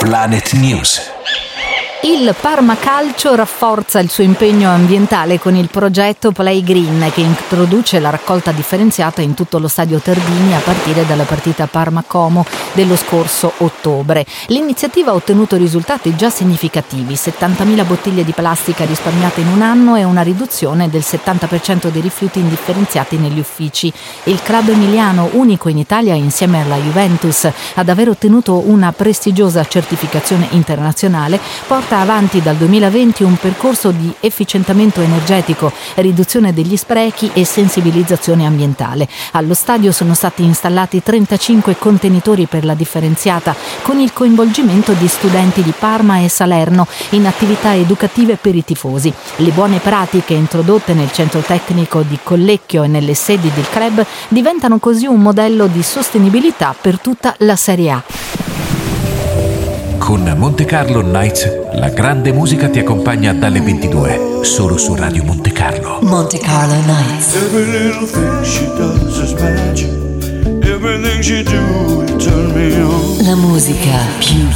Planet News. Il Parma Calcio rafforza il suo impegno ambientale con il progetto Play Green, che introduce la raccolta differenziata in tutto lo stadio Tardini a partire dalla partita Parma-Como dello scorso ottobre. L'iniziativa ha ottenuto risultati già significativi: 70.000 bottiglie di plastica risparmiate in un anno e una riduzione del 70% dei rifiuti indifferenziati negli uffici. Il club emiliano, unico in Italia insieme alla Juventus ad aver ottenuto una prestigiosa certificazione internazionale, porta avanti dal 2020 un percorso di efficientamento energetico, riduzione degli sprechi e sensibilizzazione ambientale. Allo stadio sono stati installati 35 contenitori per la differenziata, con il coinvolgimento di studenti di Parma e Salerno in attività educative per i tifosi. Le buone pratiche introdotte nel centro tecnico di Collecchio e nelle sedi del club diventano così un modello di sostenibilità per tutta la Serie A. Con Monte Carlo Nights, la grande musica ti accompagna dalle 22, solo su Radio Monte Carlo. Monte Carlo Nights. Every little thing she does is magic. Everything she do, it turn me on. La musica più